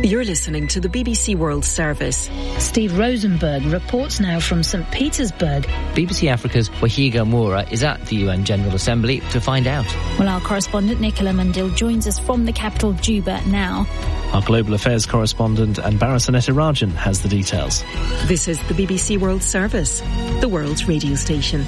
You're listening to the BBC World Service. Steve Rosenberg reports now from St. Petersburg. BBC Africa's Wahiga Moura is at the UN General Assembly to find out. Well, our correspondent Nicola Mundil joins us from the capital, Juba, now. Our Global Affairs correspondent Anbara Sanetarajan has the details. This is the BBC World Service, the world's radio station.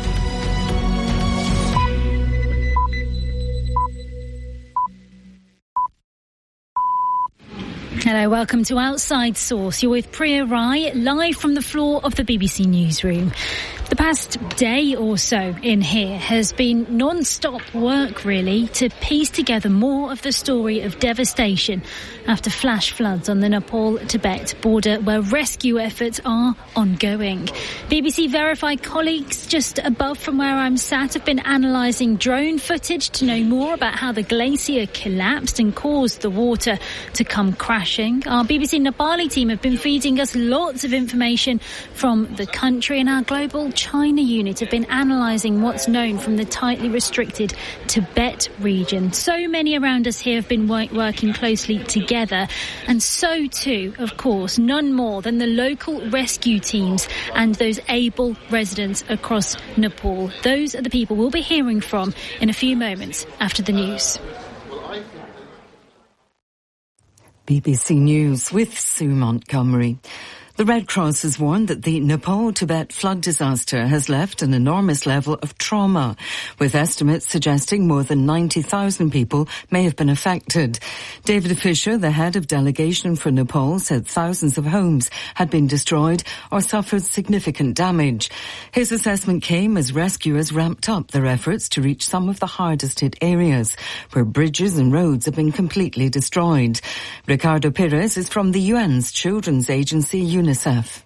Hello, welcome to Outside Source. You're with Priya Rai, live from the floor of the BBC Newsroom. The past day or so in here has been non-stop work, really, to piece together more of the story of devastation after flash floods on the Nepal-Tibet border, where rescue efforts are ongoing. BBC Verified colleagues just above from where I'm sat have been analysing drone footage to know more about how the glacier collapsed and caused the water to come crashing. Our BBC Nepali team have been feeding us lots of information from the country, and our global China unit have been analysing what's known from the tightly restricted Tibet region. So many around us here have been working closely together, and so too, of course, none more than the local rescue teams and those able residents across Nepal. Those are the people we'll be hearing from in a few moments after the news. BBC News with Sue Montgomery. The Red Cross has warned that the Nepal-Tibet flood disaster has left an enormous level of trauma, with estimates suggesting more than 90,000 people may have been affected. David Fisher, the head of delegation for Nepal, said thousands of homes had been destroyed or suffered significant damage. His assessment came as rescuers ramped up their efforts to reach some of the hardest hit areas, where bridges and roads have been completely destroyed. Ricardo Pires is from the UN's children's agency, UNICEF.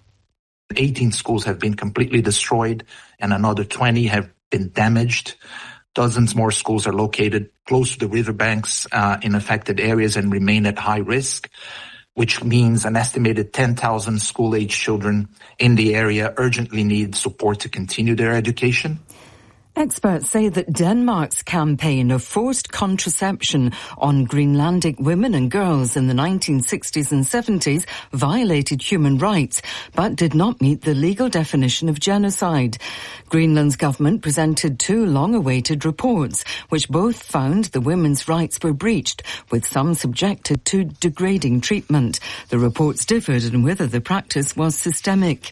18 schools have been completely destroyed and another 20 have been damaged. Dozens more schools are located close to the riverbanks in affected areas and remain at high risk, which means an estimated 10,000 school-age children in the area urgently need support to continue their education. Experts say that Denmark's campaign of forced contraception on Greenlandic women and girls in the 1960s and 70s violated human rights, but did not meet the legal definition of genocide. Greenland's government presented two long-awaited reports, which both found the women's rights were breached, with some subjected to degrading treatment. The reports differed in whether the practice was systemic.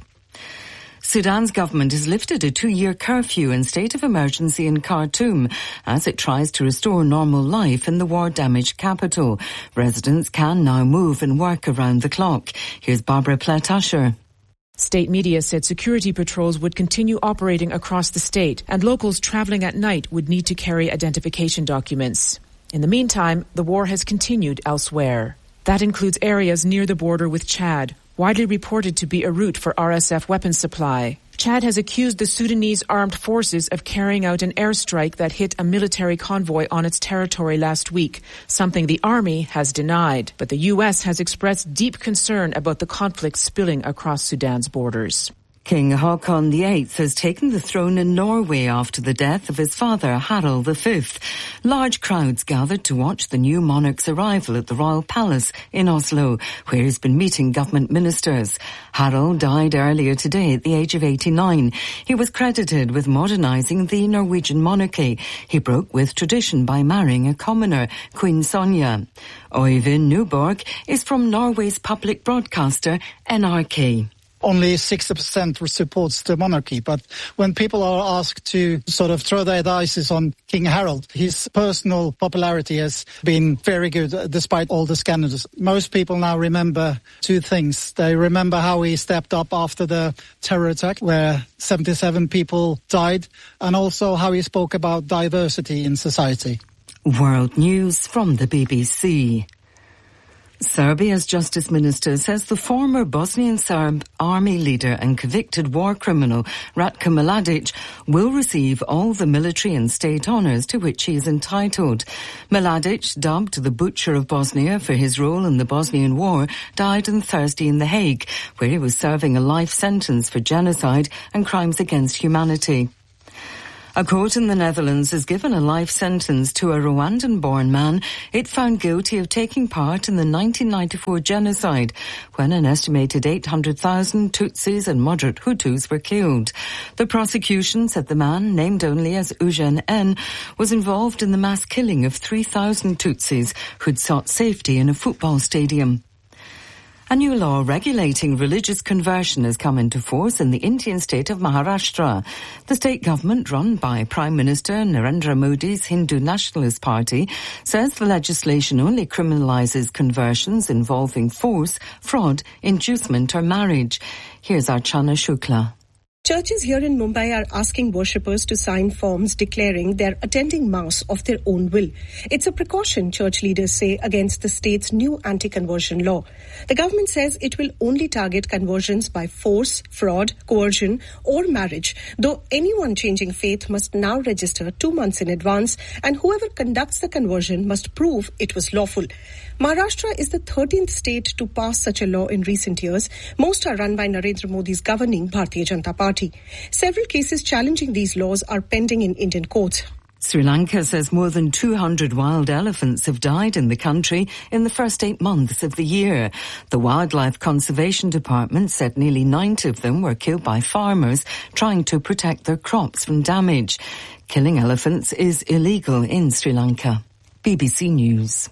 Sudan's government has lifted a 2-year curfew and state of emergency in Khartoum as it tries to restore normal life in the war-damaged capital. Residents can now move and work around the clock. Here's Barbara Pletasher. State media said security patrols would continue operating across the state, and locals traveling at night would need to carry identification documents. In the meantime, the war has continued elsewhere. That includes areas near the border with Chad, widely reported to be a route for RSF weapons supply. Chad has accused the Sudanese armed forces of carrying out an airstrike that hit a military convoy on its territory last week, something the army has denied. But the U.S. has expressed deep concern about the conflict spilling across Sudan's borders. King Haakon VIII has taken the throne in Norway after the death of his father, Harald V. Large crowds gathered to watch the new monarch's arrival at the Royal Palace in Oslo, where he's been meeting government ministers. Harald died earlier today at the age of 89. He was credited with modernising the Norwegian monarchy. He broke with tradition by marrying a commoner, Queen Sonja. Øyvind Nyborg is from Norway's public broadcaster, NRK. Only 60% supports the monarchy, but when people are asked to sort of throw their dice on King Harald, his personal popularity has been very good despite all the scandals. Most people now remember two things. They remember how he stepped up after the terror attack where 77 people died, and also how he spoke about diversity in society. World News from the BBC. Serbia's Justice Minister says the former Bosnian Serb army leader and convicted war criminal Ratko Mladic will receive all the military and state honours to which he is entitled. Mladic, dubbed the Butcher of Bosnia for his role in the Bosnian War, died on Thursday in The Hague, where he was serving a life sentence for genocide and crimes against humanity. A court in the Netherlands has given a life sentence to a Rwandan-born man it found guilty of taking part in the 1994 genocide, when an estimated 800,000 Tutsis and moderate Hutus were killed. The prosecution said the man, named only as Eugène N., was involved in the mass killing of 3,000 Tutsis who'd sought safety in a football stadium. A new law regulating religious conversion has come into force in the Indian state of Maharashtra. The state government, run by Prime Minister Narendra Modi's Hindu Nationalist Party, says the legislation only criminalises conversions involving force, fraud, inducement or marriage. Here's Archana Shukla. Churches here in Mumbai are asking worshippers to sign forms declaring they're attending Mass of their own will. It's a precaution, church leaders say, against the state's new anti-conversion law. The government says it will only target conversions by force, fraud, coercion or marriage, though anyone changing faith must now register 2 months in advance, and whoever conducts the conversion must prove it was lawful. Maharashtra is the 13th state to pass such a law in recent years. Most are run by Narendra Modi's governing Bharatiya Janata Party. Several cases challenging these laws are pending in Indian courts. Sri Lanka says more than 200 wild elephants have died in the country in the first 8 months of the year. The Wildlife Conservation Department said nearly 90 of them were killed by farmers trying to protect their crops from damage. Killing elephants is illegal in Sri Lanka. BBC News.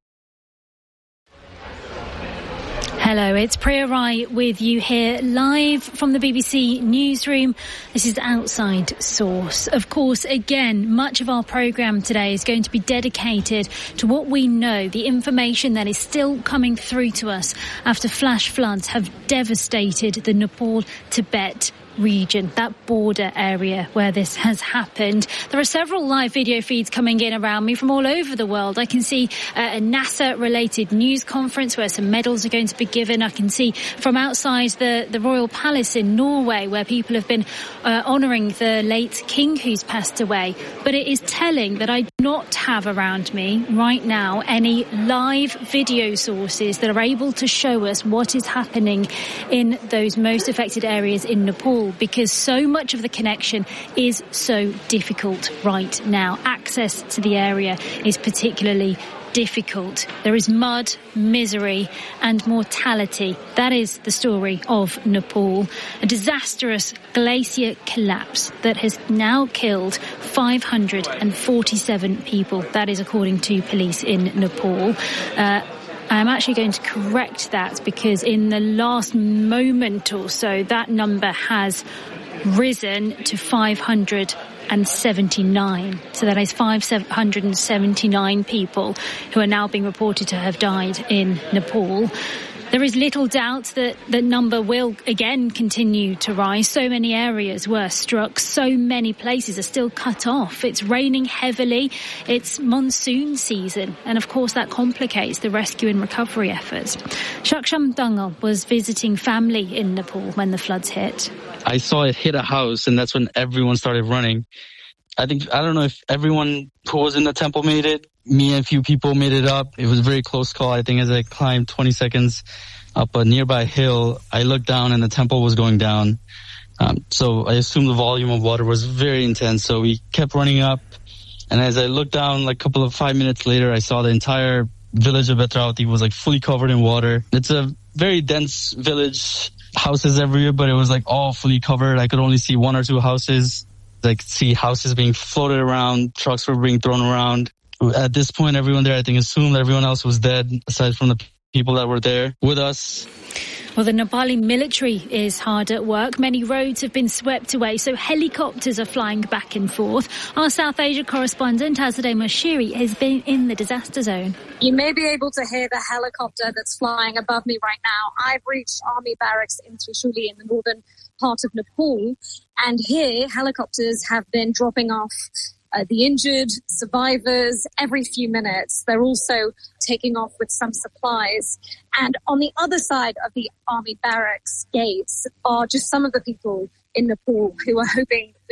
Hello, it's Priya Rai with you here live from the BBC Newsroom. This is Outside Source. Of course, again, much of our programme today is going to be dedicated to what we know, the information that is still coming through to us after flash floods have devastated the Nepal-Tibet region, that border area where this has happened. There are several live video feeds coming in around me from all over the world. I can see a NASA-related news conference where some medals are going to be given. I can see from outside the Royal Palace in Norway where people have been honouring the late king who's passed away. But it is telling that I do not have around me right now any live video sources that are able to show us what is happening in those most affected areas in Nepal, because so much of the connection is so difficult right now. Access to the area is particularly difficult. There is mud, misery and mortality. That is the story of Nepal. A disastrous glacier collapse that has now killed 547 people. That is according to police in Nepal. I'm actually going to correct that because in the last moment or so, that number has risen to 579. So that is 579 people who are now being reported to have died in Nepal. There is little doubt that the number will again continue to rise. So many areas were struck. So many places are still cut off. It's raining heavily. It's monsoon season. And of course, that complicates the rescue and recovery efforts. Shaksham Dangal was visiting family in Nepal when the floods hit. I saw it hit a house, and that's when everyone started running. I don't know if everyone who was in the temple made it. Me and a few people made it up. It was a very close call. I think as I climbed 20 seconds up a nearby hill, I looked down and the temple was going down. So I assumed the volume of water was very intense. So we kept running up. And as I looked down, like 5 minutes later, I saw the entire village of Betravati was like fully covered in water. It's a very dense village, houses everywhere, but it was like all fully covered. I could only see 1 or 2 houses. I could see houses being floated around, trucks were being thrown around. At this point, everyone there, I think, assumed everyone else was dead, aside from the people that were there with us. Well, the Nepali military is hard at work. Many roads have been swept away, so helicopters are flying back and forth. Our South Asia correspondent, Azadeh Moshiri, has been in the disaster zone. You may be able to hear the helicopter that's flying above me right now. I've reached Army Barracks in Trishuli in the northern part of Nepal, and here helicopters have been dropping off the injured, survivors, every few minutes. They're also taking off with some supplies. And on the other side of the Army Barracks gates are just some of the people in Nepal who are hoping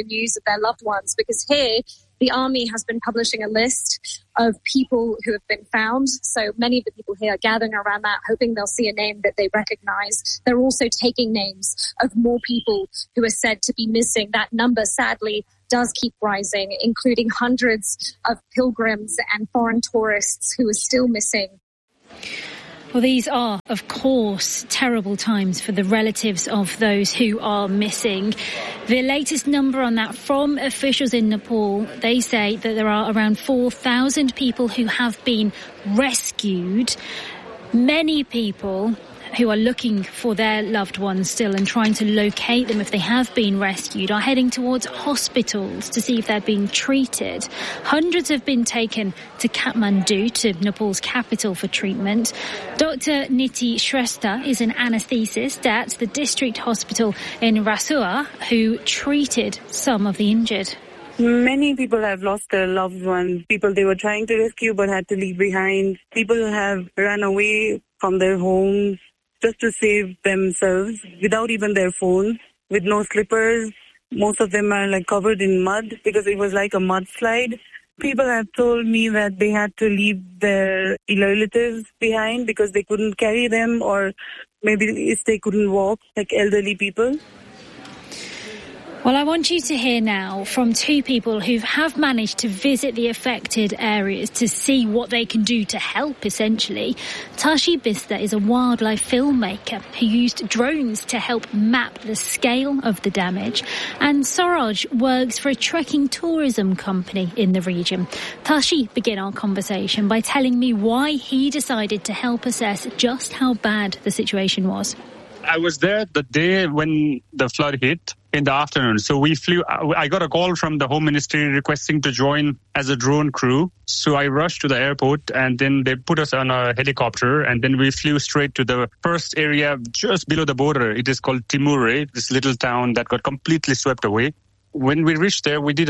the news of their loved ones, because here the army has been publishing a list of people who have been found. So many of the people here are gathering around that, hoping they'll see a name that they recognize. They're also taking names of more people who are said to be missing. That number, sadly, does keep rising, including hundreds of pilgrims and foreign tourists who are still missing. Well, these are, of course, terrible times for the relatives of those who are missing. The latest number on that from officials in Nepal, they say that there are around 4,000 people who have been rescued. Many people who are looking for their loved ones still and trying to locate them if they have been rescued are heading towards hospitals to see if they're being treated. Hundreds have been taken to Kathmandu, to Nepal's capital, for treatment. Dr. Niti Shrestha is an anaesthetist at the district hospital in Rasua who treated some of the injured. Many people have lost their loved ones, people they were trying to rescue but had to leave behind. People have run away from their homes just to save themselves without even their phones, with no slippers. Most of them are covered in mud because it was like a mudslide. People have told me that they had to leave their relatives behind because they couldn't carry them, or maybe if they couldn't walk, like elderly people. Well, I want you to hear now from two people who have managed to visit the affected areas to see what they can do to help, essentially. Tashi Bista is a wildlife filmmaker who used drones to help map the scale of the damage. And Suraj works for a trekking tourism company in the region. Tashi began our conversation by telling me why he decided to help assess just how bad the situation was. I was there the day when the flood hit in the afternoon. So we flew. I got a call from the Home Ministry requesting to join as a drone crew. So I rushed to the airport and then they put us on a helicopter and then we flew straight to the first area just below the border. It is called Timure, this little town that got completely swept away. When we reached there, we did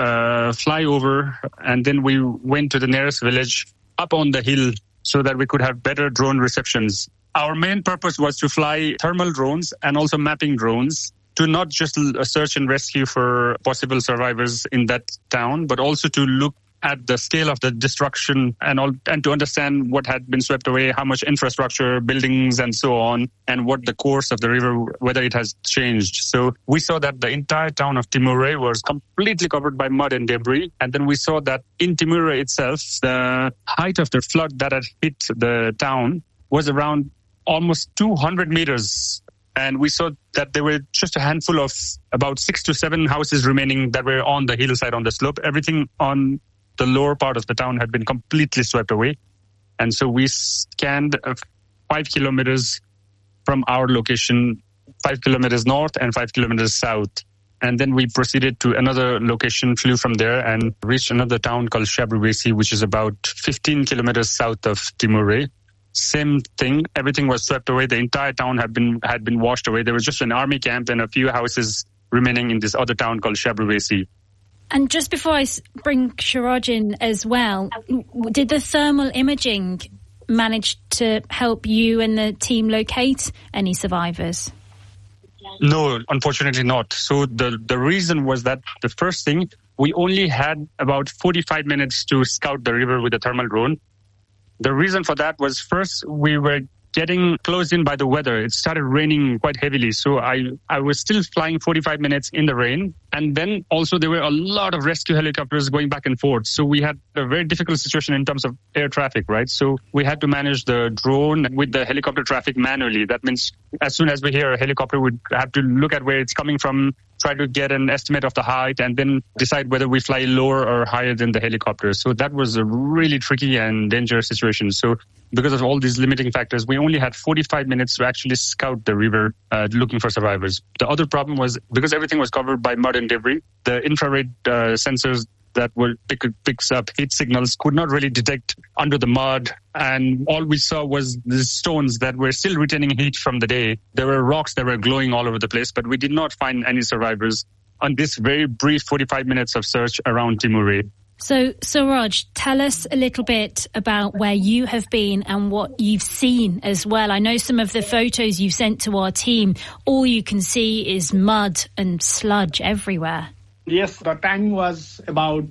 a flyover and then we went to the nearest village up on the hill so that we could have better drone receptions. Our main purpose was to fly thermal drones and also mapping drones to not just search and rescue for possible survivors in that town, but also to look at the scale of the destruction and to understand what had been swept away, how much infrastructure, buildings and so on, and what the course of the river, whether it has changed. So we saw that the entire town of Timure was completely covered by mud and debris. And then we saw that in Timure itself, the height of the flood that had hit the town was around almost 200 meters. And we saw that there were just a handful of about 6 to 7 houses remaining that were on the hillside, on the slope. Everything on the lower part of the town had been completely swept away. And so we scanned 5 kilometers from our location, 5 kilometers north and 5 kilometers south. And then we proceeded to another location, flew from there and reached another town called Shabrubesi, which is about 15 kilometers south of Timure. Same thing. Everything was swept away. The entire town had been washed away. There was just an army camp and a few houses remaining in this other town called Shabrubesi. And just before I bring Suraj in as well, did the thermal imaging manage to help you and the team locate any survivors? No, unfortunately not. So the reason was that the first thing, we only had about 45 minutes to scout the river with a thermal drone. The reason for that was first we were getting closed in by the weather. It started raining quite heavily. So I was still flying 45 minutes in the rain. And then also there were a lot of rescue helicopters going back and forth. So we had a very difficult situation in terms of air traffic, right? So we had to manage the drone with the helicopter traffic manually. That means as soon as we hear a helicopter, we'd have to look at where it's coming from, try to get an estimate of the height, and then decide whether we fly lower or higher than the helicopter. So that was a really tricky and dangerous situation. So because of all these limiting factors, we only had 45 minutes to actually scout the river looking for survivors. The other problem was because everything was covered by mud and debris, the infrared sensors that picks up heat signals could not really detect under the mud. And all we saw was the stones that were still retaining heat from the day. There were rocks that were glowing all over the place, but we did not find any survivors on this very brief 45 minutes of search around Timure. So, Suraj, tell us a little bit about where you have been and what you've seen as well. I know some of the photos you've sent to our team, all you can see is mud and sludge everywhere. Yes, the time was about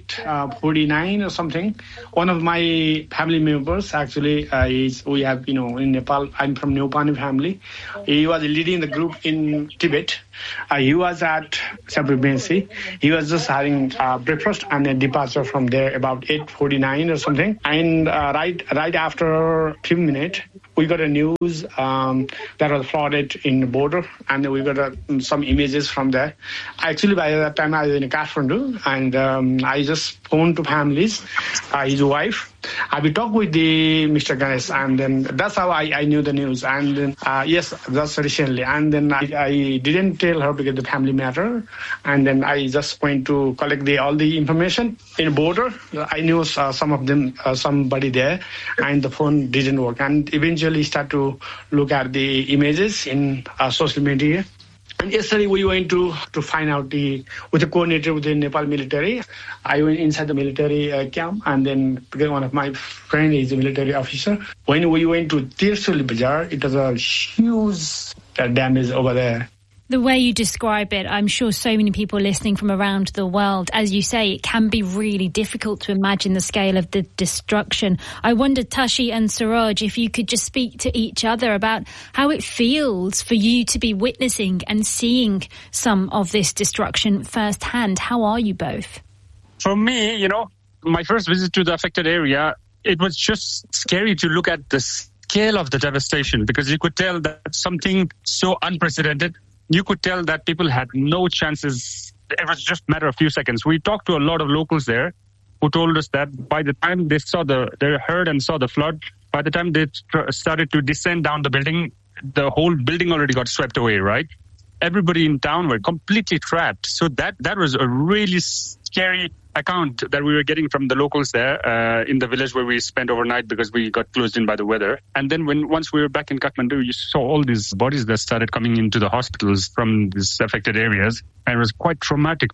8:49 or something. One of my family members, actually, we have, in Nepal, I'm from Neopani family. He was leading the group in Tibet. He was at Sabribensi. He was just having breakfast and a departure from there about 8:49 or something. And right after a few minutes, we got a news that was flooded in the border, and we got some images from there. Actually, by that time, I was in Kathmandu, and I just phoned to families, his wife. We talked with Mr. Ganesh, and then that's how I knew the news. And then, yes, that's recently. And then I didn't tell her because the family matter. And then I just went to collect all the information in the border. I knew some of them, somebody there, and the phone didn't work. And eventually start to look at the images in social media. And yesterday we went to find out with the coordinator with the Nepal military. I went inside the military camp, and then because one of my friend is a military officer. When we went to Tirsuli Bazaar, it was a huge damage over there. The way you describe it, I'm sure so many people listening from around the world, as you say, it can be really difficult to imagine the scale of the destruction. I wondered, Tashi and Suraj, if you could just speak to each other about how it feels for you to be witnessing and seeing some of this destruction firsthand. How are you both? For me, my first visit to the affected area, it was just scary to look at the scale of the devastation, because you could tell that something so unprecedented. You could tell that people had no chances. It was just a matter of a few seconds. We talked to a lot of locals there who told us that by the time they heard and saw the flood, by the time they started to descend down the building, the whole building already got swept away, right? Everybody in town were completely trapped. So that was a really scary account that we were getting from the locals there in the village where we spent overnight because we got closed in by the weather. And then once we were back in Kathmandu, you saw all these bodies that started coming into the hospitals from these affected areas. And it was quite traumatic.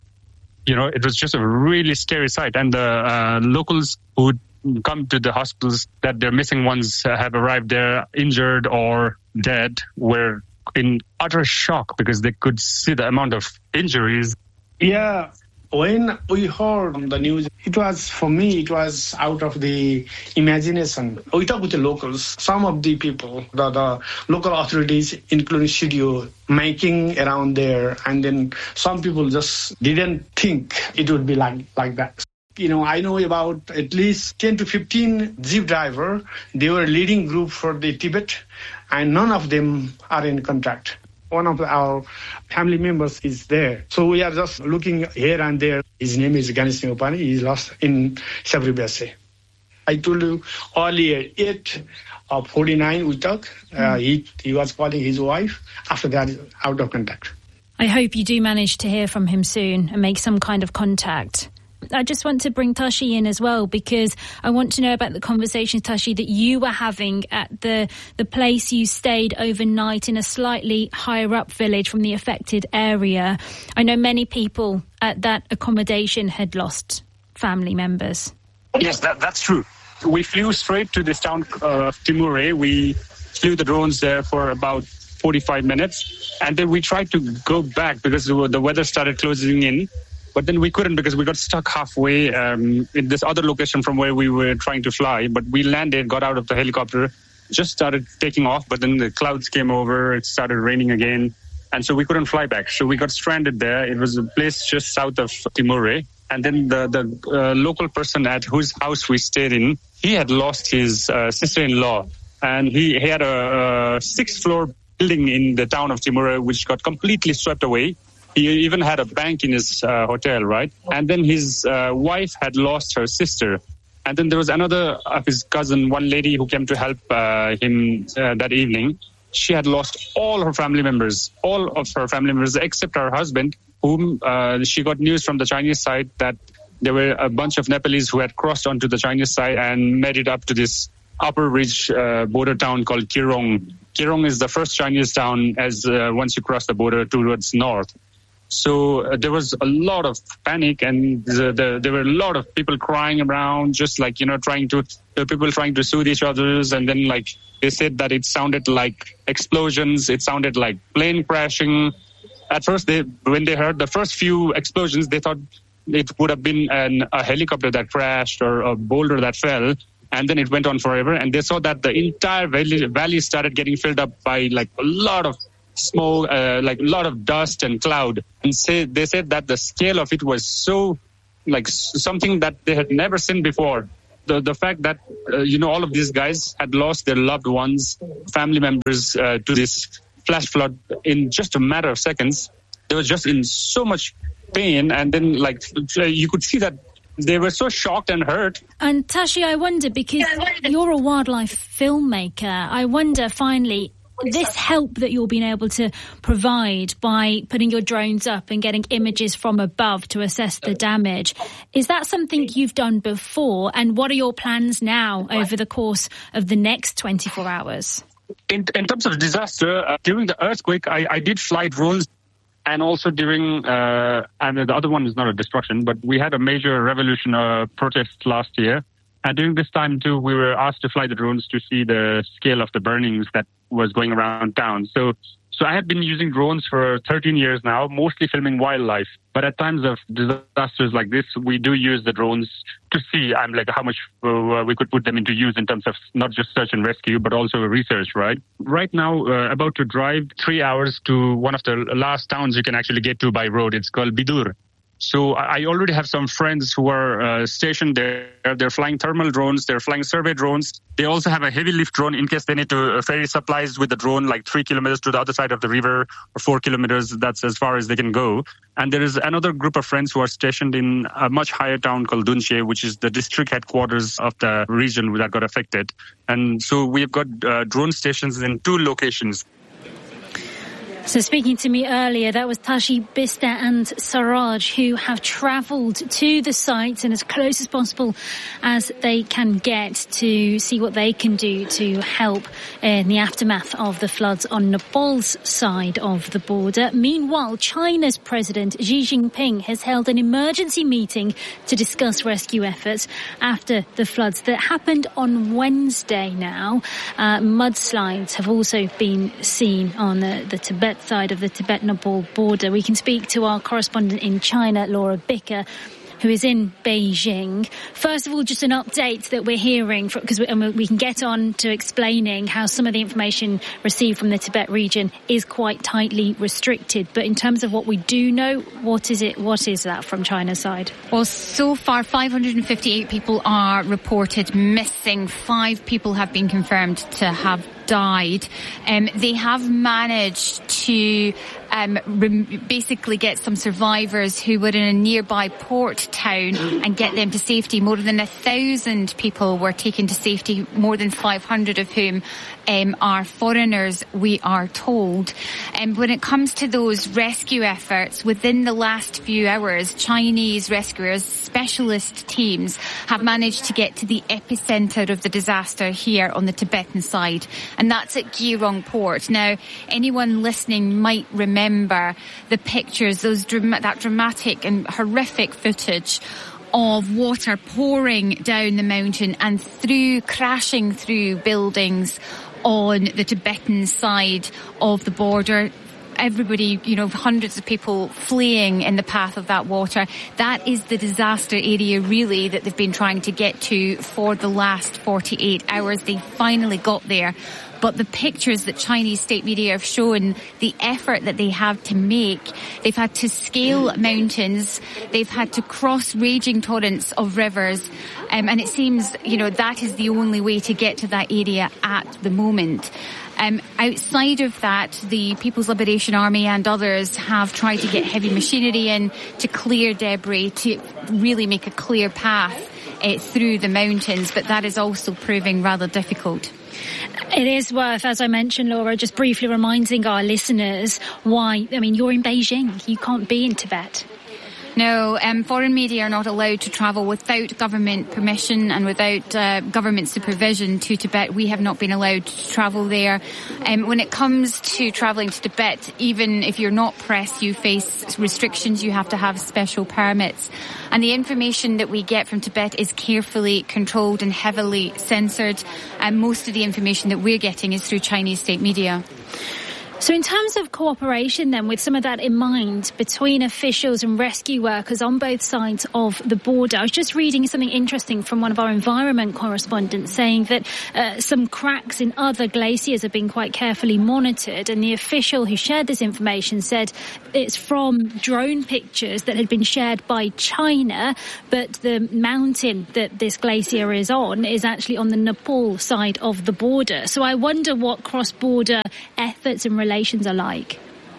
It was just a really scary sight. And the locals who come to the hospitals, that their missing ones have arrived there injured or dead, were in utter shock because they could see the amount of injuries. Yeah. When we heard the news, it was out of the imagination. We talked with the locals, some of the people, the local authorities, including studio, making around there. And then some people just didn't think it would be like that. I know about at least 10 to 15 jeep driver. They were leading group for the Tibet, and none of them are in contact. One of our family members is there. So we are just looking here and there. His name is Ganesh Neopani. He's lost in Sabribensi. I told you earlier, 8:49 we talked. He was calling his wife. After that, out of contact. I hope you do manage to hear from him soon and make some kind of contact. I just want to bring Tashi in as well, because I want to know about the conversations, Tashi, that you were having at the place you stayed overnight in a slightly higher up village from the affected area. I know many people at that accommodation had lost family members. Yes, that's true. We flew straight to this town of Timure. We flew the drones there for about 45 minutes. And then we tried to go back because the weather started closing in. But then we couldn't because we got stuck halfway in this other location from where we were trying to fly. But we landed, got out of the helicopter, just started taking off. But then the clouds came over. It started raining again. And so we couldn't fly back. So we got stranded there. It was a place just south of Timure. And then the local person at whose house we stayed in, he had lost his sister-in-law. And he had a 6th-floor building in the town of Timure, which got completely swept away. He even had a bank in his hotel, right? And then his wife had lost her sister. And then there was another of his cousin, one lady who came to help him that evening. She had lost all of her family members except her husband, whom she got news from the Chinese side that there were a bunch of Nepalese who had crossed onto the Chinese side and made it up to this upper ridge border town called Kirong. Kirong is the first Chinese town as once you cross the border towards north. So there was a lot of panic, and there were a lot of people crying around, just like, people trying to soothe each other. And then, they said that it sounded like explosions. It sounded like plane crashing. At first, when they heard the first few explosions, they thought it would have been a helicopter that crashed or a boulder that fell. And then it went on forever. And they saw that the entire valley started getting filled up by like a lot of smoke, like a lot of dust and cloud. And they said that the scale of it was so like something that they had never seen before. The fact that, all of these guys had lost their loved ones, family members to this flash flood in just a matter of seconds. They were just in so much pain. And then you could see that they were so shocked and hurt. And Tashi, I wonder, because you're a wildlife filmmaker, I wonder finally, this help that you're being able to provide by putting your drones up and getting images from above to assess the damage, is that something you've done before? And what are your plans now over the course of the next 24 hours? In terms of disaster, during the earthquake, I did fly drones. And also during, and the other one is not a destruction, but we had a major revolution protest last year. And during this time, too, we were asked to fly the drones to see the scale of the burnings that was going around town. So I have been using drones for 13 years now, mostly filming wildlife. But at times of disasters like this, we do use the drones to see how much we could put them into use in terms of not just search and rescue, but also research, right? Right now, about to drive 3 hours to one of the last towns you can actually get to by road. It's called Bidur. So I already have some friends who are stationed there. They're flying thermal drones. They're flying survey drones. They also have a heavy lift drone in case they need to ferry supplies with the drone like 3 kilometers to the other side of the river or 4 kilometers. That's as far as they can go. And there is another group of friends who are stationed in a much higher town called Dunche, which is the district headquarters of the region that got affected. And so we've got drone stations in 2 locations. So speaking to me earlier, that was Tashi Bista and Saraj, who have travelled to the site and as close as possible as they can get to see what they can do to help in the aftermath of the floods on Nepal's side of the border. Meanwhile, China's President Xi Jinping has held an emergency meeting to discuss rescue efforts after the floods that happened on Wednesday now. Mudslides have also been seen on the Tibet side of the Tibet-Nepal border. We can speak to our correspondent in China, Laura Bicker, who is in Beijing. First of all, just an update that we're hearing, because we can get on to explaining how some of the information received from the Tibet region is quite tightly restricted. But in terms of what we do know, what is that from China's side? Well, so far, 558 people are reported missing. 5 people have been confirmed to have died. They have managed to basically get some survivors who were in a nearby port town and get them to safety. More than 1,000 people were taken to safety, more than 500 of whom are foreigners, we are told. When it comes to those rescue efforts, within the last few hours, Chinese rescuers, specialist teams, have managed to get to the epicenter of the disaster here on the Tibetan side, and that's at Geirong Port. Now, anyone listening might remember the pictures, that dramatic and horrific footage of water pouring down the mountain and crashing through buildings on the Tibetan side of the border. Everybody, hundreds of people fleeing in the path of that water. That is the disaster area, really, that they've been trying to get to for the last 48 hours. They finally got there. But the pictures that Chinese state media have shown, the effort that they have to make, they've had to scale mountains, they've had to cross raging torrents of rivers, and it seems, that is the only way to get to that area at the moment. Outside of that, the People's Liberation Army and others have tried to get heavy machinery in to clear debris, to really make a clear path through the mountains, but that is also proving rather difficult. It is worth, as I mentioned, Laura, just briefly reminding our listeners why, you're in Beijing, you can't be in Tibet. No, foreign media are not allowed to travel without government permission and without government supervision to Tibet. We have not been allowed to travel there. When it comes to travelling to Tibet, even if you're not press, you face restrictions. You have to have special permits. And the information that we get from Tibet is carefully controlled and heavily censored. And most of the information that we're getting is through Chinese state media. So in terms of cooperation then, with some of that in mind, between officials and rescue workers on both sides of the border, I was just reading something interesting from one of our environment correspondents saying that some cracks in other glaciers have been quite carefully monitored, and the official who shared this information said it's from drone pictures that had been shared by China, but the mountain that this glacier is on is actually on the Nepal side of the border. So I wonder what cross-border efforts and relations are like.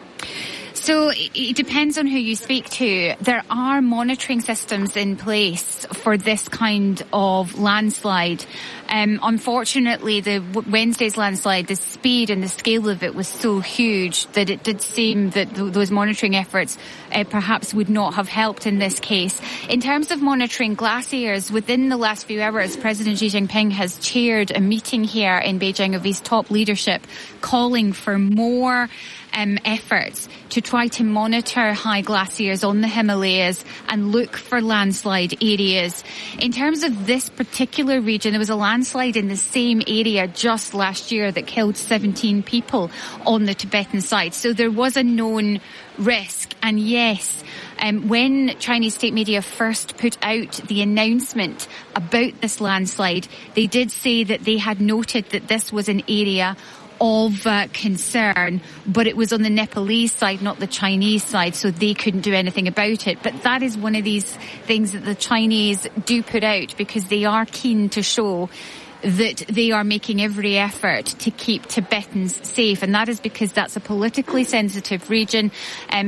So it depends on who you speak to. There are monitoring systems in place for this kind of landslide. Unfortunately, Wednesday's landslide, the speed and the scale of it was so huge that it did seem that those monitoring efforts perhaps would not have helped in this case. In terms of monitoring glaciers, within the last few hours, President Xi Jinping has chaired a meeting here in Beijing of his top leadership, calling for more efforts to try to monitor high glaciers on the Himalayas and look for landslide areas. In terms of this particular region, there was a landslide in the same area just last year that killed 17 people on the Tibetan side. So there was a known risk. And yes, when Chinese state media first put out the announcement about this landslide, they did say that they had noted that this was an area of concern, but it was on the Nepalese side, not the Chinese side, so they couldn't do anything about it. But that is one of these things that the Chinese do put out because they are keen to show that they are making every effort to keep Tibetans safe, and that is because that's a politically sensitive region. Some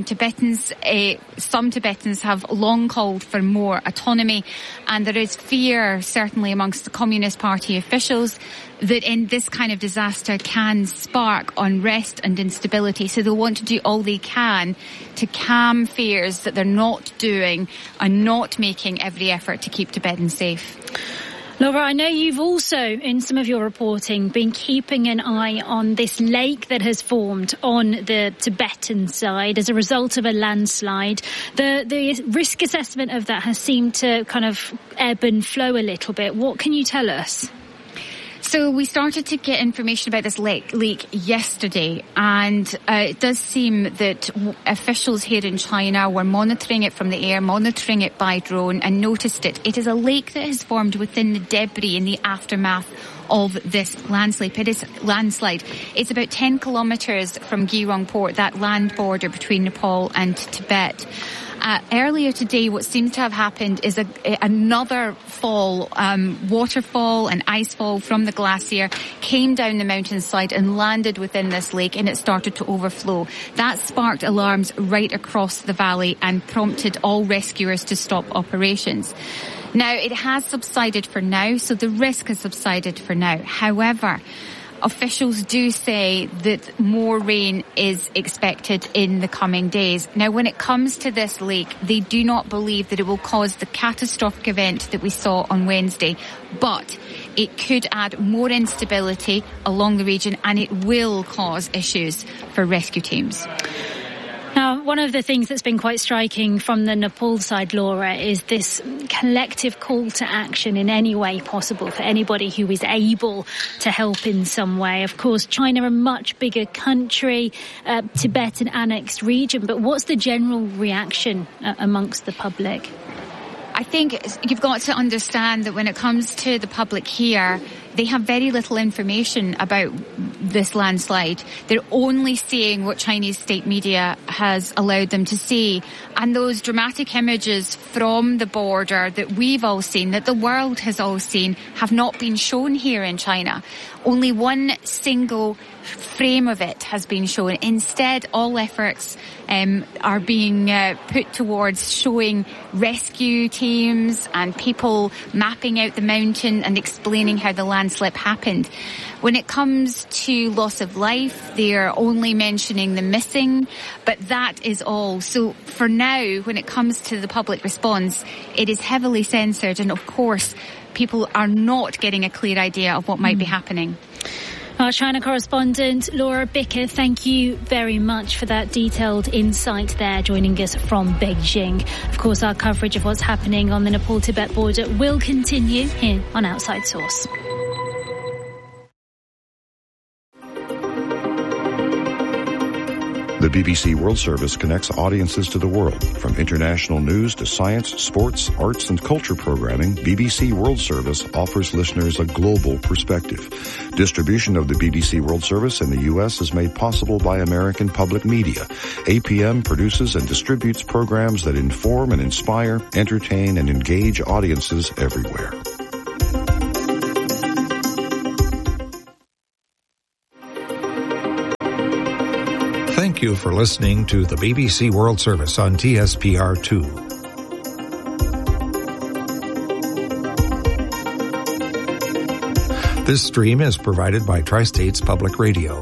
Tibetans have long called for more autonomy, and there is fear, certainly amongst the Communist Party officials, that in this kind of disaster can spark unrest and instability. So they'll want to do all they can to calm fears that they're not doing and not making every effort to keep Tibetans safe. Laura, I know you've also, in some of your reporting, been keeping an eye on this lake that has formed on the Tibetan side as a result of a landslide. The risk assessment of that has seemed to kind of ebb and flow a little bit. What can you tell us? So we started to get information about this leak yesterday, and it does seem that officials here in China were monitoring it from the air, monitoring it by drone, and noticed it. It is a lake that has formed within the debris in the aftermath of this landslide. It's about 10 kilometres from Geelong Port, that land border between Nepal and Tibet. Earlier today, what seems to have happened is another waterfall and icefall from the glacier came down the mountainside and landed within this lake, and it started to overflow. That sparked alarms right across the valley and prompted all rescuers to stop operations. Now, it has subsided for now, so the risk has subsided for now. However, officials do say that more rain is expected in the coming days. Now, when it comes to this lake, they do not believe that it will cause the catastrophic event that we saw on Wednesday, but it could add more instability along the region, and it will cause issues for rescue teams. Now, one of the things that's been quite striking from the Nepal side, Laura, is this collective call to action in any way possible for anybody who is able to help in some way. Of course, China, a much bigger country, Tibet an annexed region, but what's the general reaction amongst the public? I think you've got to understand that when it comes to the public here, they have very little information about this landslide. They're only seeing what Chinese state media has allowed them to see. And those dramatic images from the border that we've all seen, that the world has all seen, have not been shown here in China. Only one single frame of it has been shown. Instead, all efforts are being put towards showing rescue teams and people mapping out the mountain and explaining how the landslip happened. When it comes to loss of life, they're only mentioning the missing, but that is all. So for now, when it comes to the public response, it is heavily censored, and of course, people are not getting a clear idea of what might be happening. Our China correspondent, Laura Bicker, thank you very much for that detailed insight there, joining us from Beijing. Of course, our coverage of what's happening on the Nepal-Tibet border will continue here on Outside Source. The BBC World Service connects audiences to the world. From international news to science, sports, arts, and culture programming, BBC World Service offers listeners a global perspective. Distribution of the BBC World Service in the U.S. is made possible by American Public Media. APM produces and distributes programs that inform and inspire, entertain, and engage audiences everywhere. Thank you for listening to the BBC World Service on TSPR2. This stream is provided by Tri-States Public Radio.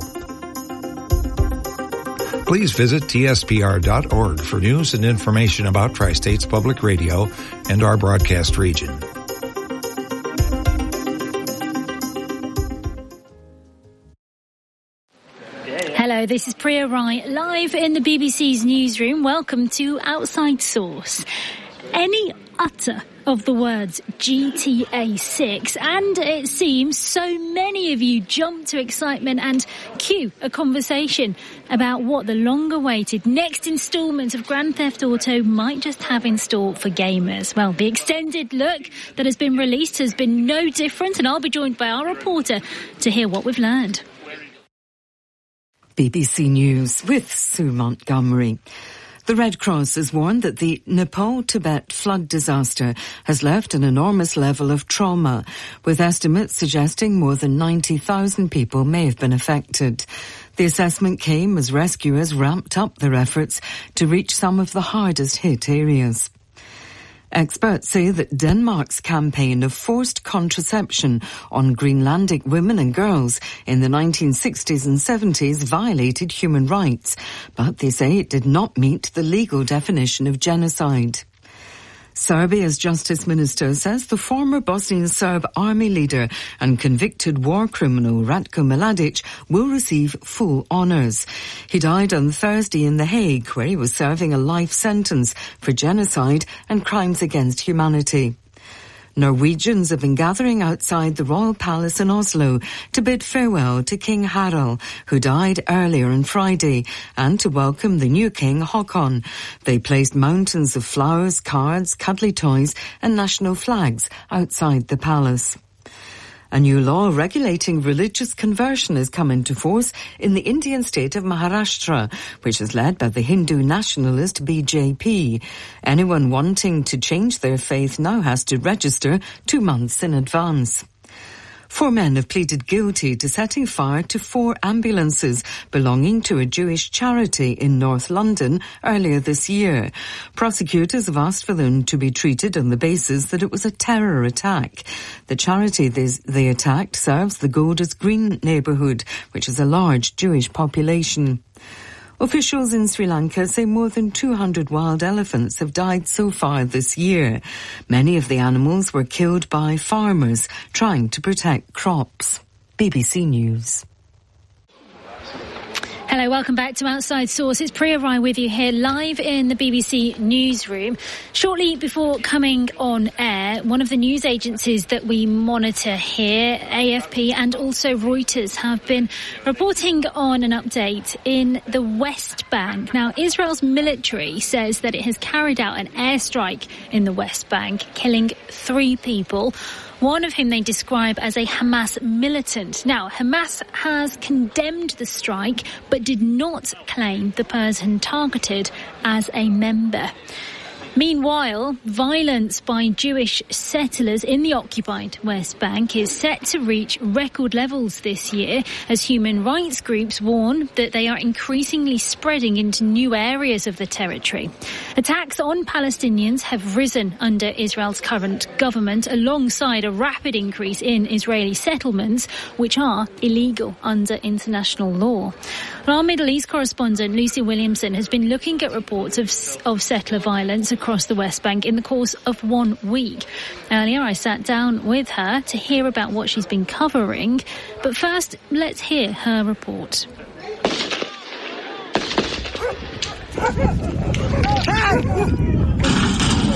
Please visit tspr.org for news and information about Tri-States Public Radio and our broadcast region. Hello, this is Priya Rai, live in the BBC's newsroom. Welcome to Outside Source. Any utter of the words GTA 6, and it seems so many of you jump to excitement and cue a conversation about what the long-awaited next instalment of Grand Theft Auto might just have in store for gamers. Well, the extended look that has been released has been no different, and I'll be joined by our reporter to hear what we've learned. BBC News with Sue Montgomery. The Red Cross has warned that the Nepal-Tibet flood disaster has left an enormous level of trauma, with estimates suggesting more than 90,000 people may have been affected. The assessment came as rescuers ramped up their efforts to reach some of the hardest hit areas. Experts say that Denmark's campaign of forced contraception on Greenlandic women and girls in the 1960s and 70s violated human rights, but they say it did not meet the legal definition of genocide. Serbia's Justice Minister says the former Bosnian Serb army leader and convicted war criminal Ratko Mladic will receive full honours. He died on Thursday in The Hague, where he was serving a life sentence for genocide and crimes against humanity. Norwegians have been gathering outside the Royal Palace in Oslo to bid farewell to King Harald, who died earlier on Friday, and to welcome the new King Håkon. They placed mountains of flowers, cards, cuddly toys and national flags outside the palace. A new law regulating religious conversion has come into force in the Indian state of Maharashtra, which is led by the Hindu nationalist BJP. Anyone wanting to change their faith now has to register 2 months in advance. 4 men have pleaded guilty to setting fire to 4 ambulances belonging to a Jewish charity in North London earlier this year. Prosecutors have asked for them to be treated on the basis that it was a terror attack. The charity they attacked serves the Golders Green neighbourhood, which has a large Jewish population. Officials in Sri Lanka say more than 200 wild elephants have died so far this year. Many of the animals were killed by farmers trying to protect crops. BBC News. Hello, welcome back to Outside Source. It's Priya Rai with you here live in the BBC newsroom. Shortly before coming on air, one of the news agencies that we monitor here, AFP and also Reuters, have been reporting on an update in the West Bank. Now, Israel's military says that it has carried out an airstrike in the West Bank, killing 3 people. One of whom they describe as a Hamas militant. Now, Hamas has condemned the strike, but did not claim the person targeted as a member. Meanwhile, violence by Jewish settlers in the occupied West Bank is set to reach record levels this year as human rights groups warn that they are increasingly spreading into new areas of the territory. Attacks on Palestinians have risen under Israel's current government alongside a rapid increase in Israeli settlements, which are illegal under international law. Our Middle East correspondent Lucy Williamson has been looking at reports of settler violence across the West Bank in the course of 1 week. Earlier, I sat down with her to hear about what she's been covering. But first, let's hear her report.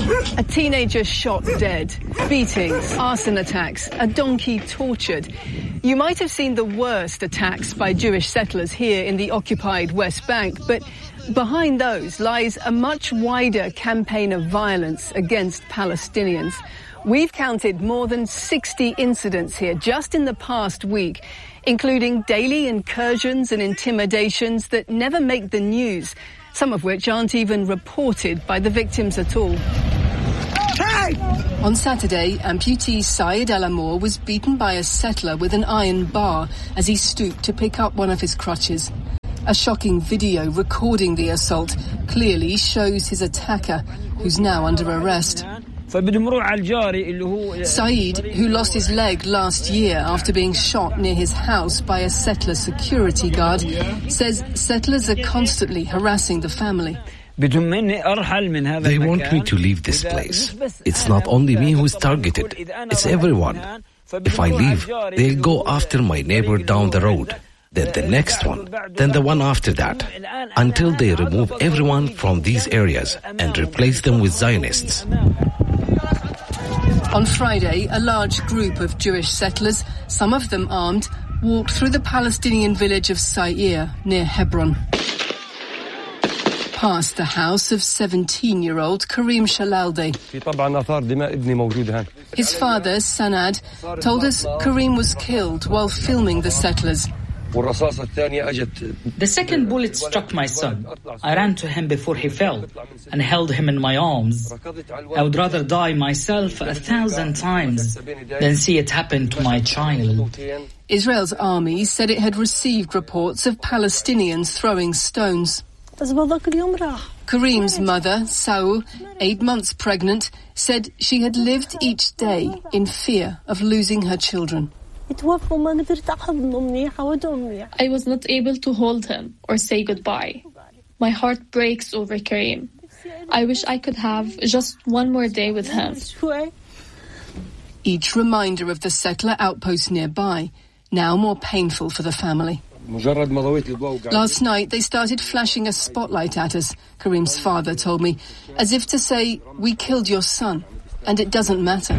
A teenager shot dead, beatings, arson attacks, a donkey tortured. You might have seen the worst attacks by Jewish settlers here in the occupied West Bank, but behind those lies a much wider campaign of violence against Palestinians. We've counted more than 60 incidents here just in the past week, including daily incursions and intimidations that never make the news, some of which aren't even reported by the victims at all. On Saturday, amputee Saeed Al-Amour was beaten by a settler with an iron bar as he stooped to pick up one of his crutches. A shocking video recording the assault clearly shows his attacker, who's now under arrest. Saeed, who lost his leg last year after being shot near his house by a settler security guard, says settlers are constantly harassing the family. They want me to leave this place. It's not only me who's targeted, it's everyone. If I leave, they'll go after my neighbor down the road, then the next one, then the one after that, until they remove everyone from these areas and replace them with Zionists. On Friday, a large group of Jewish settlers, some of them armed, walked through the Palestinian village of Sa'ir near Hebron. Past the house of 17-year-old Karim Shalalde. His father, Sanad, told us Karim was killed while filming the settlers. The second bullet struck my son. I ran to him before he fell and held him in my arms. I would rather die myself 1,000 times than see it happen to my child. Israel's army said it had received reports of Palestinians throwing stones. Karim's mother, Saou, 8 months pregnant, said she had lived each day in fear of losing her children. I was not able to hold him or say goodbye. My heart breaks over Karim. I wish I could have just one more day with him. Each reminder of the settler outpost nearby, now more painful for the family. Last night, they started flashing a spotlight at us, Karim's father told me, as if to say, we killed your son, and it doesn't matter.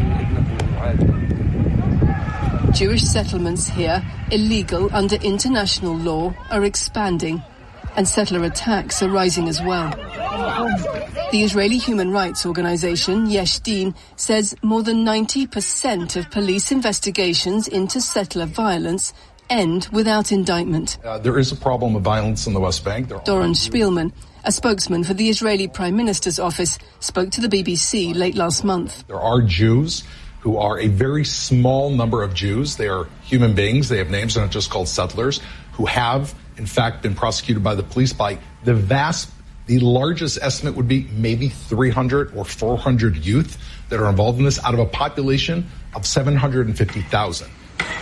Jewish settlements here, illegal under international law, are expanding, and settler attacks are rising as well. The Israeli human rights organization, Yesh Din, says more than 90% of police investigations into settler violence end without indictment. There is a problem of violence in the West Bank. Doron Spielman, a spokesman for the Israeli Prime Minister's office, spoke to the BBC late last month. There are Jews who are a very small number of Jews. They are human beings. They have names. They're not just called settlers, who have, in fact, been prosecuted by the police by the largest estimate would be maybe 300 or 400 youth that are involved in this out of a population of 750,000.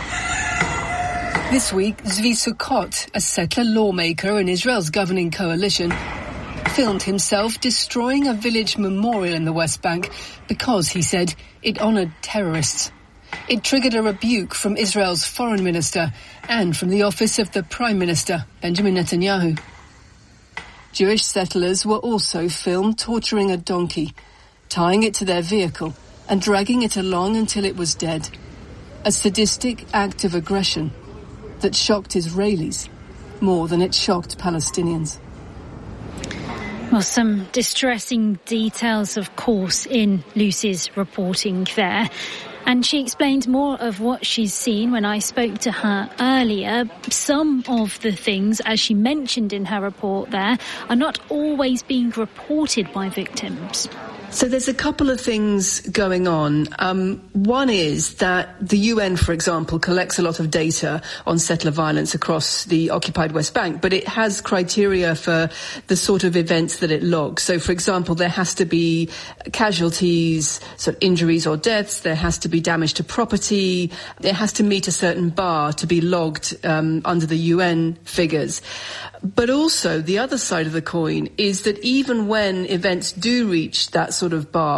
This week, Zvi Sukkot, a settler lawmaker in Israel's governing coalition, filmed himself destroying a village memorial in the West Bank because, he said, it honoured terrorists. It triggered a rebuke from Israel's foreign minister and from the office of the Prime Minister, Benjamin Netanyahu. Jewish settlers were also filmed torturing a donkey, tying it to their vehicle and dragging it along until it was dead. A sadistic act of aggression that shocked Israelis more than it shocked Palestinians. Well, some distressing details, of course, in Lucy's reporting there. And she explained more of what she's seen when I spoke to her earlier. Some of the things, as she mentioned in her report there, are not always being reported by victims. So there's a couple of things going on. One is that the UN, for example, collects a lot of data on settler violence across the occupied West Bank, but it has criteria for the sort of events that it logs. So, for example, there has to be casualties, so injuries or deaths. There has to be damage to property. It has to meet a certain bar to be logged under the UN figures. But also, the other side of the coin is that even when events do reach that sort of bar,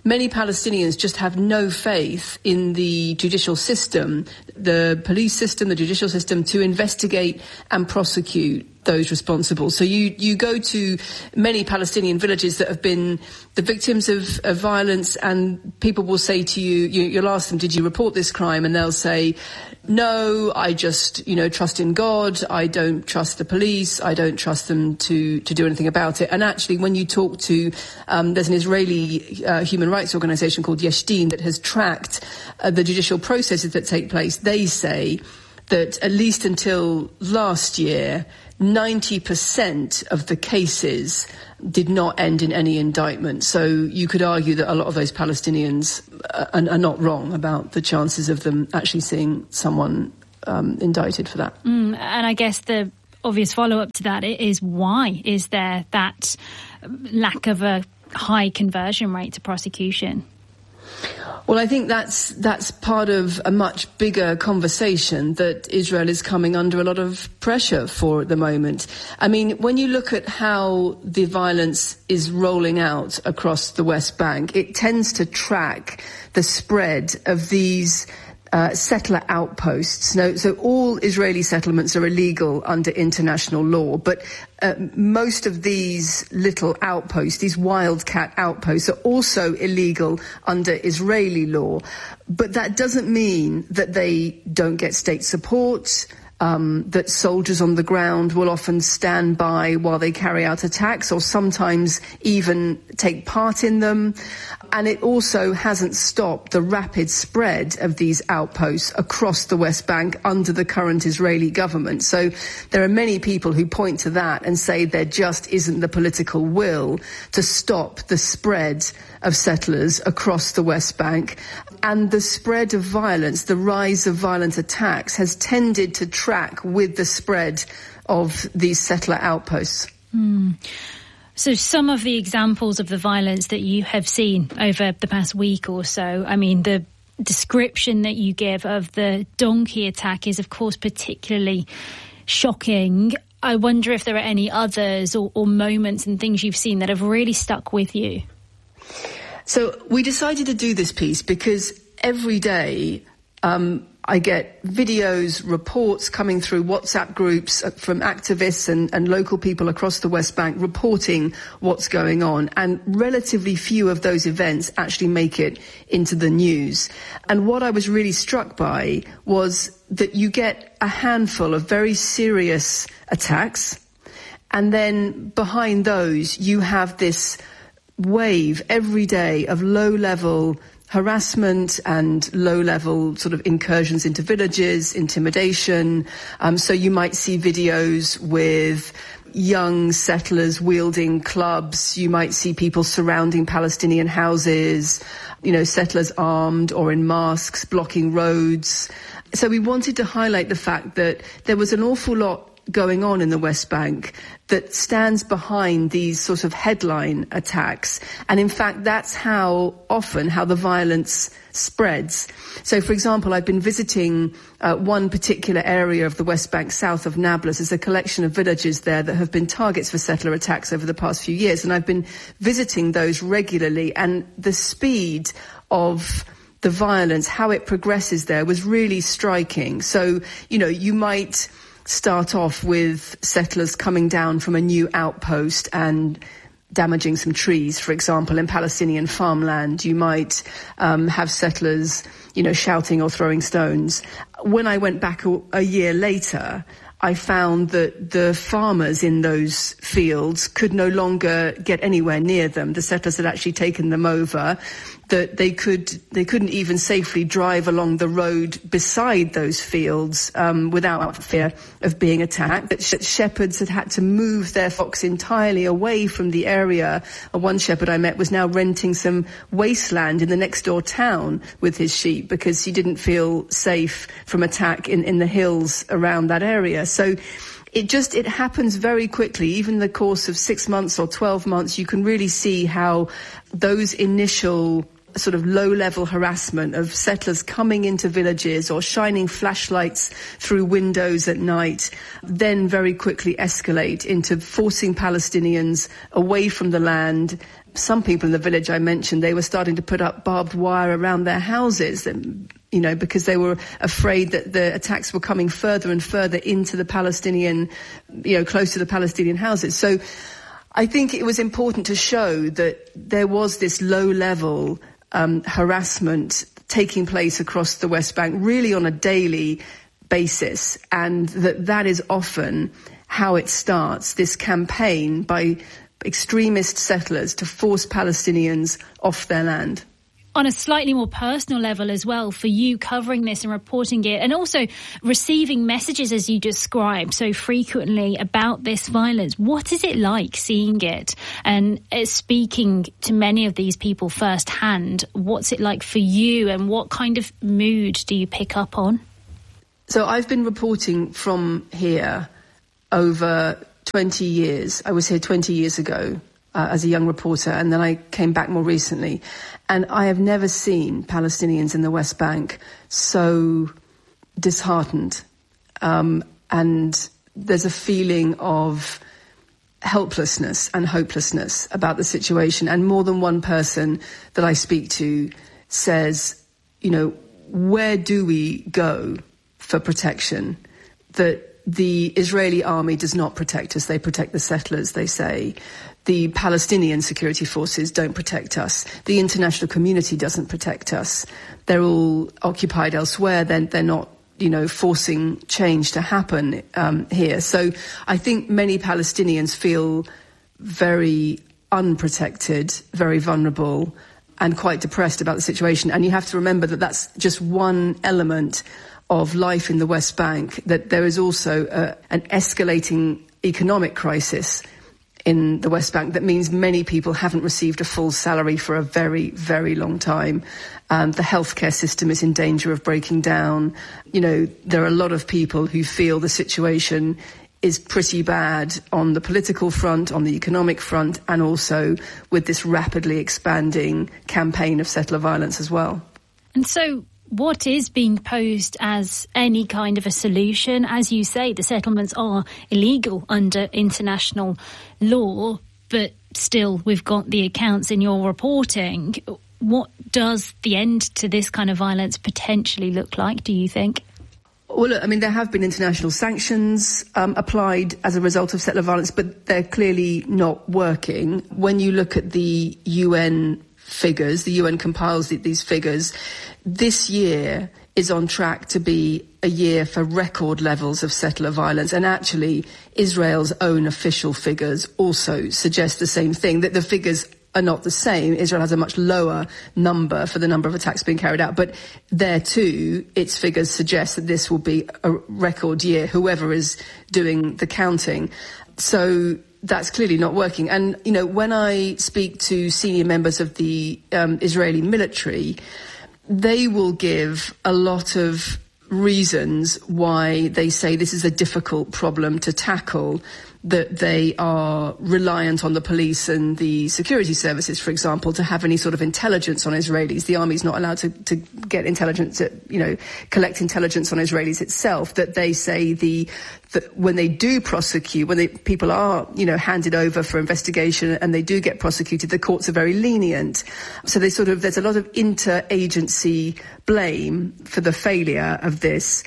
many Palestinians just have no faith in the judicial system, the police system, the judicial system, to investigate and prosecute those responsible. So you go to many Palestinian villages that have been the victims of violence, and people will say to you, you'll ask them, did you report this crime? And they'll say, no, I just, trust in God. I don't trust the police. I don't trust them to do anything about it. And actually, when you talk to, there's an Israeli human rights organization called Yesh Din that has tracked the judicial processes that take place. They say that at least until last year, 90% of the cases did not end in any indictment. So you could argue that a lot of those Palestinians are not wrong about the chances of them actually seeing someone indicted for that. And I guess the obvious follow-up to that is, why is there that lack of a high conversion rate to prosecution? Well, I think that's part of a much bigger conversation that Israel is coming under a lot of pressure for at the moment. I mean, when you look at how the violence is rolling out across the West Bank, it tends to track the spread of these settler outposts. So all Israeli settlements are illegal under international law, but most of these little outposts, these wildcat outposts, are also illegal under Israeli law. But that doesn't mean that they don't get state support, that soldiers on the ground will often stand by while they carry out attacks, or sometimes even take part in them. And it also hasn't stopped the rapid spread of these outposts across the West Bank under the current Israeli government. So there are many people who point to that and say there just isn't the political will to stop the spread of settlers across the West Bank. And the spread of violence, the rise of violent attacks, has tended to track with the spread of these settler outposts. So some of the examples of the violence that you have seen over the past week or so, I mean, the description that you give of the donkey attack is, of course, particularly shocking. I wonder if there are any others or moments and things you've seen that have really stuck with you. So we decided to do this piece because every day I get videos, reports coming through WhatsApp groups from activists and local people across the West Bank reporting what's going on. And relatively few of those events actually make it into the news. And what I was really struck by was that you get a handful of very serious attacks. And then behind those, you have this wave every day of low-level harassment and low-level sort of incursions into villages, intimidation. So you might see videos with young settlers wielding clubs. You might see people surrounding Palestinian houses, settlers armed or in masks, blocking roads. So we wanted to highlight the fact that there was an awful lot going on in the West Bank that stands behind these sort of headline attacks. And in fact, that's how the violence spreads. So, for example, I've been visiting one particular area of the West Bank south of Nablus. There's a collection of villages there that have been targets for settler attacks over the past few years. And I've been visiting those regularly. And the speed of the violence, how it progresses there, was really striking. So, you might start off with settlers coming down from a new outpost and damaging some trees, for example, in Palestinian farmland. You might have settlers, shouting or throwing stones. When I went back a year later, I found that the farmers in those fields could no longer get anywhere near them. The settlers had actually taken them over, that they couldn't even safely drive along the road beside those fields without fear of being attacked. That shepherds had to move their flocks entirely away from the area. One shepherd I met was now renting some wasteland in the next door town with his sheep because he didn't feel safe from attack in the hills around that area. So it happens very quickly. Even in the course of 6 months or 12 months, you can really see how those initial sort of low-level harassment of settlers coming into villages or shining flashlights through windows at night then very quickly escalate into forcing Palestinians away from the land, some people in the village I mentioned, they were starting to put up barbed wire around their houses, because they were afraid that the attacks were coming further and further into the Palestinian, close to the Palestinian houses. So I think it was important to show that there was this low-level harassment taking place across the West Bank, really on a daily basis, and that is often how it starts, this campaign by extremist settlers to force Palestinians off their land. On a slightly more personal level as well, for you covering this and reporting it, and also receiving messages, as you described so frequently, about this violence, what is it like seeing it and speaking to many of these people firsthand? What's it like for you, and what kind of mood do you pick up on? So I've been reporting from here over 20 years. I was here 20 years ago as a young reporter, and then I came back more recently. And I have never seen Palestinians in the West Bank so disheartened. And there's a feeling of helplessness and hopelessness about the situation. And more than one person that I speak to says, where do we go for protection? That the Israeli army does not protect us. They protect the settlers, they say. The Palestinian security forces don't protect us. The international community doesn't protect us. They're all occupied elsewhere. They're not, forcing change to happen here. So I think many Palestinians feel very unprotected, very vulnerable, and quite depressed about the situation. And you have to remember that that's just one element of life in the West Bank, that there is also an escalating economic crisis in the West Bank that means many people haven't received a full salary for a very, very long time. The healthcare system is in danger of breaking down. There are a lot of people who feel the situation is pretty bad on the political front, on the economic front, and also with this rapidly expanding campaign of settler violence as well. And so what is being posed as any kind of a solution? As you say, the settlements are illegal under international law, but still we've got the accounts in your reporting. What does the end to this kind of violence potentially look like, do you think? Well, look, there have been international sanctions applied as a result of settler violence, but they're clearly not working. When you look at the UN figures, the UN compiles these figures, this year is on track to be a year for record levels of settler violence. And actually, Israel's own official figures also suggest the same thing, that the figures are not the same. Israel has a much lower number for the number of attacks being carried out. But there too, its figures suggest that this will be a record year, whoever is doing the counting. So that's clearly not working. And, when I speak to senior members of the Israeli military, they will give a lot of reasons why they say this is a difficult problem to tackle, that they are reliant on the police and the security services, for example, to have any sort of intelligence on Israelis. The army's not allowed to get intelligence, collect intelligence on Israelis itself, that they say that when they do prosecute, when people are, handed over for investigation and they do get prosecuted, the courts are very lenient. So there's a lot of interagency blame for the failure of this.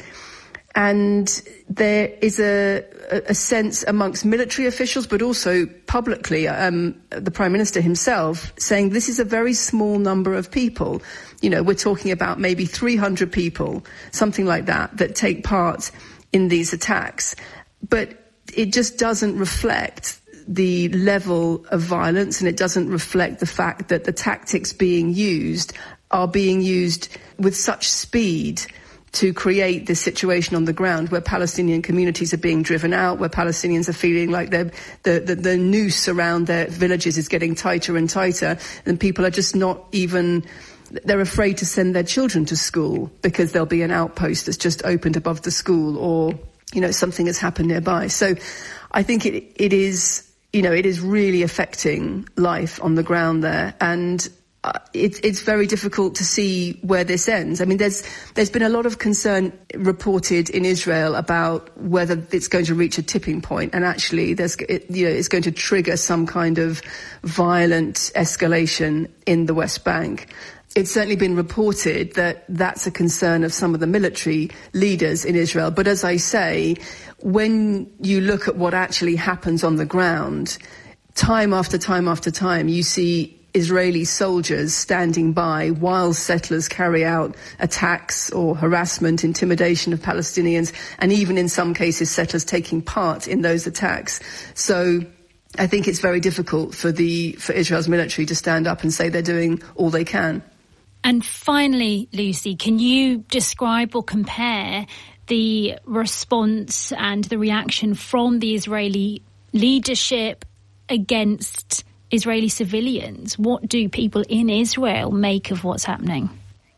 And there is a sense amongst military officials, but also publicly, the Prime Minister himself saying this is a very small number of people. We're talking about maybe 300 people, something like that take part in these attacks. But it just doesn't reflect the level of violence, and it doesn't reflect the fact that the tactics being used are being used with such speed to create this situation on the ground where Palestinian communities are being driven out, where Palestinians are feeling like the noose around their villages is getting tighter and tighter, and people are just not even, they're afraid to send their children to school because there'll be an outpost that's just opened above the school, or, something has happened nearby. So I think it is really affecting life on the ground there. And it's very difficult to see where this ends. I mean, there's been a lot of concern reported in Israel about whether it's going to reach a tipping point, and actually it's going to trigger some kind of violent escalation in the West Bank. It's certainly been reported that that's a concern of some of the military leaders in Israel. But as I say, when you look at what actually happens on the ground, time after time after time, you see Israeli soldiers standing by while settlers carry out attacks or harassment, intimidation of Palestinians, and even in some cases settlers taking part in those attacks. So I think it's very difficult for Israel's military to stand up and say they're doing all they can. And finally, Lucy, can you describe or compare the response and the reaction from the Israeli leadership against Israeli civilians? What do people in Israel make of what's happening?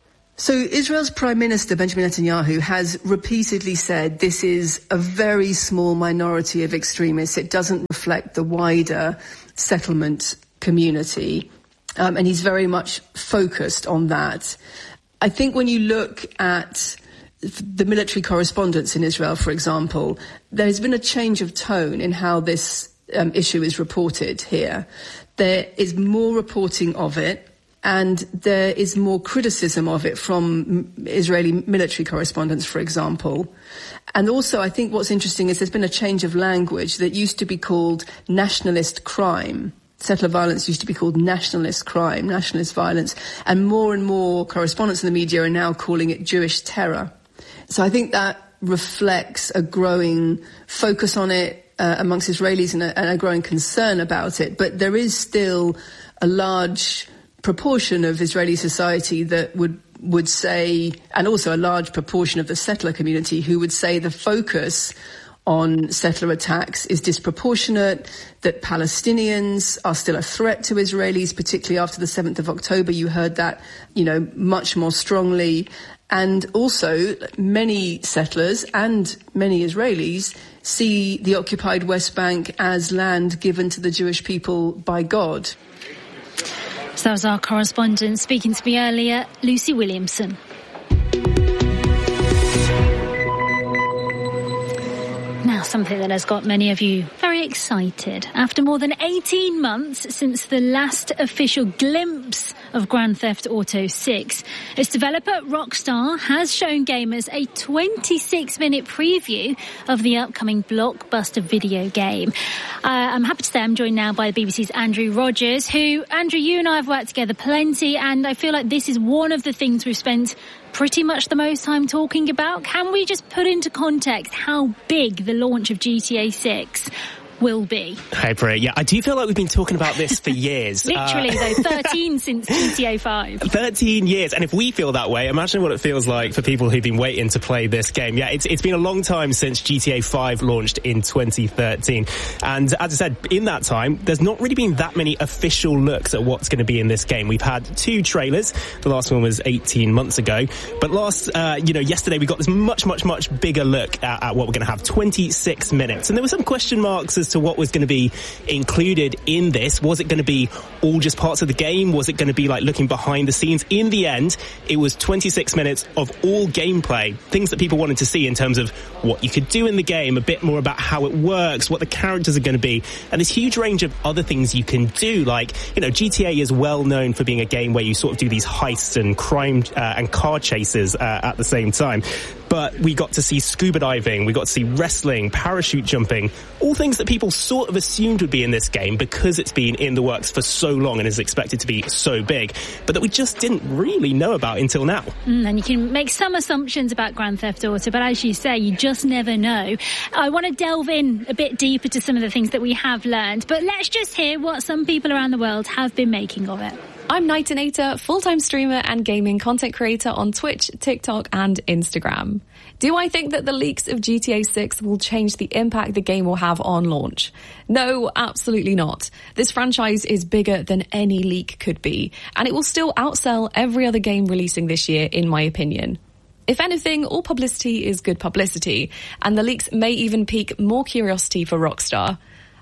So Israel's Prime Minister, Benjamin Netanyahu, has repeatedly said this is a very small minority of extremists. It doesn't reflect the wider settlement community. And he's very much focused on that. I think when you look at the military correspondence in Israel, for example, there has been a change of tone in how this issue is reported here. There is more reporting of it, and there is more criticism of it from Israeli military correspondents, for example. And also, I think what's interesting is there's been a change of language that used to be called nationalist crime. Settler violence used to be called nationalist crime, nationalist violence, and more correspondents in the media are now calling it Jewish terror. So I think that reflects a growing focus on it amongst Israelis and a growing concern about it. But there is still a large proportion of Israeli society that would say, and also a large proportion of the settler community who would say the focus on settler attacks is disproportionate, that Palestinians are still a threat to Israelis, particularly after the 7th of October. You heard that, much more strongly. And also, many settlers and many Israelis see the occupied West Bank as land given to the Jewish people by God. So that was our correspondent speaking to me earlier, Lucy Williamson. Now, something that has got many of you very excited. After more than 18 months since the last official glimpse of Grand Theft Auto 6, its developer Rockstar has shown gamers a 26-minute preview of the upcoming blockbuster video game. I'm happy to say I'm joined now by the BBC's Andrew Rogers, who, Andrew, you and I have worked together plenty, and I feel like this is one of the things we've spent pretty much the most time talking about. Can we just put into context how big the launch of GTA 6 will be? Hey, Priya. Yeah, I do feel like we've been talking about this for years. Literally, though, 13 since GTA 5. 13 years. And if we feel that way, imagine what it feels like for people who've been waiting to play this game. Yeah, it's been a long time since GTA 5 launched in 2013. And as I said, in that time, there's not really been that many official looks at what's going to be in this game. We've had 2 trailers. The last one was 18 months ago. But yesterday we got this much bigger look at what we're going to have. 26 minutes. And there were some question marks as to what was going to be included in this. Was it going to be all just parts of the game? Was it going to be like looking behind the scenes? In the end, it was 26 minutes of all gameplay, things that people wanted to see in terms of what you could do in the game, a bit more about how it works, what the characters are going to be, and this huge range of other things you can do. Like, GTA is well known for being a game where you sort of do these heists and crime and car chases at the same time. But we got to see scuba diving, we got to see wrestling, parachute jumping, all things that people sort of assumed would be in this game because it's been in the works for so long and is expected to be so big, but that we just didn't really know about until now. And you can make some assumptions about Grand Theft Auto, but as you say, you just never know. I want to delve in a bit deeper to some of the things that we have learned, but let's just hear what some people around the world have been making of it. I'm Nightonator, full-time streamer and gaming content creator on Twitch, TikTok and Instagram. Do I think that the leaks of GTA 6 will change the impact the game will have on launch? No, absolutely not. This franchise is bigger than any leak could be, and it will still outsell every other game releasing this year, in my opinion. If anything, all publicity is good publicity, and the leaks may even pique more curiosity for Rockstar.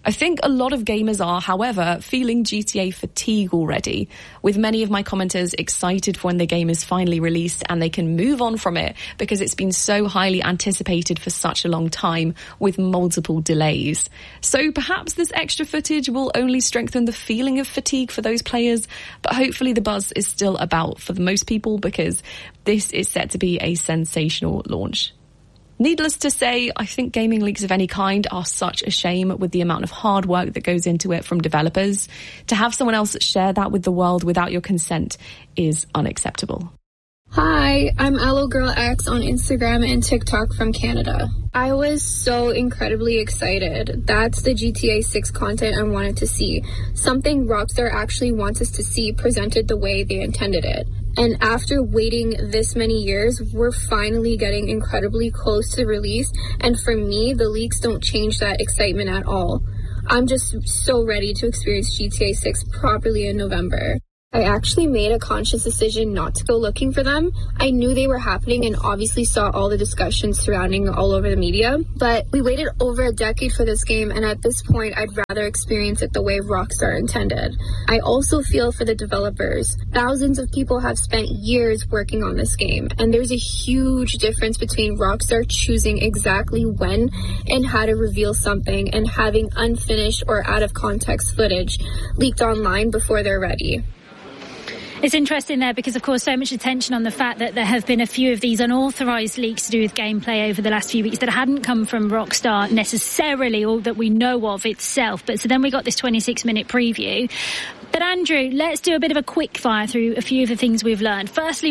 I think a lot of gamers are, however, feeling GTA fatigue already, with many of my commenters excited for when the game is finally released and they can move on from it because it's been so highly anticipated for such a long time with multiple delays. So perhaps this extra footage will only strengthen the feeling of fatigue for those players, but hopefully the buzz is still about for the most people because this is set to be a sensational launch. Needless to say, I think gaming leaks of any kind are such a shame with the amount of hard work that goes into it from developers. To have someone else share that with the world without your consent is unacceptable. Hi, I'm AlloGirlX on Instagram and TikTok from Canada. I was so incredibly excited. That's the GTA 6 content I wanted to see. Something Rockstar actually wants us to see presented the way they intended it. And after waiting this many years, we're finally getting incredibly close to release. And for me, the leaks don't change that excitement at all. I'm just so ready to experience GTA 6 properly in November. I actually made a conscious decision not to go looking for them. I knew they were happening and obviously saw all the discussions surrounding all over the media. But we waited over a decade for this game, and at this point, I'd rather experience it the way Rockstar intended. I also feel for the developers. Thousands of people have spent years working on this game, and there's a huge difference between Rockstar choosing exactly when and how to reveal something and having unfinished or out of context footage leaked online before they're ready. It's interesting there because, of course, so much attention on the fact that there have been a few of these unauthorised leaks to do with gameplay over the last few weeks that hadn't come from Rockstar necessarily, or that we know of itself. But so then we got this 26-minute preview. But Andrew, let's do a bit of a quick fire through a few of the things we've learned. Firstly,